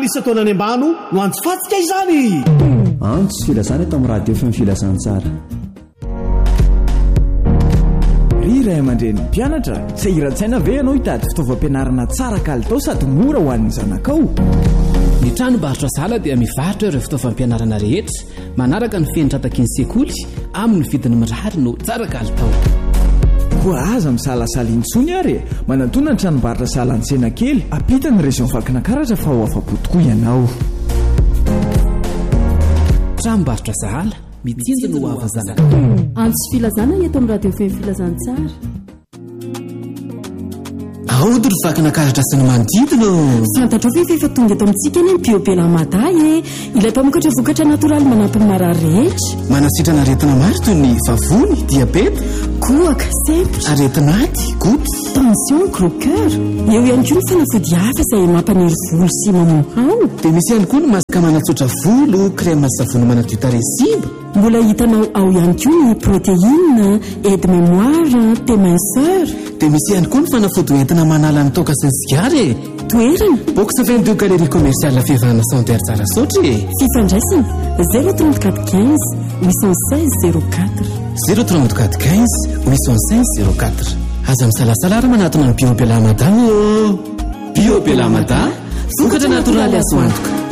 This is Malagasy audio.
isa taona any ambano no antso fatsika izany antso filazana eto amin'ny radio fm filazantsara ry ray aman-dreny mpianatra izay iran-tsaina ve ianao hitady fitaovam-pianarana tsara kalitao sady mora ho an'ny zanakao. Ny tranombarotra Zala dia mivarotra ireo fitaovam-pianarana rehetra manaraka ny fenitra-taky ny sekoly amin'ny vidiny mirary no tsara kalitao. Koa aza misalasala intsony ary manantona ny tranombarotra Zala an-tsena kely apita ny région Vakinakaratra fa ho afa-po tokoa ianao. Tranombarotra Zala mitsinjana ho avazana. Antso filazana eto amin'ny radio fm filazantsara. Aody ry Vakinakaratra sy ny manodidina. Fantatrao ve efa tonga eto amintsika any Biobela Maday ilay mpamokatra vokatra natoraly manampy ny marary rehetra. Manasitrana aretina maro toy ny vavony, diabeta, kohaka, sempotra, aretin'aty, goty, tension, gros cœur. Eo ihany koa ny fanafody hafa izay mampaniry volo sy mamohao. Dia misy ihany koa ny masaka manatsotra volo, krema sy savony manadio tarehibe. Mbola hitanao ao ihany koa ny protéine, aide mémoire, téminceur. Dia misy ihany koa ny fanafody entina manala ny toaka sy ny sigara. Toerana box 22 galerie commerciale Fiavana Santerre tsara sotry. Fifandraisana 034 15 816 04 034 15 816 04. Aza misalasala ary manatona ny Biobela Madà. Biobela Madà, vokatra natoraly azo antoka.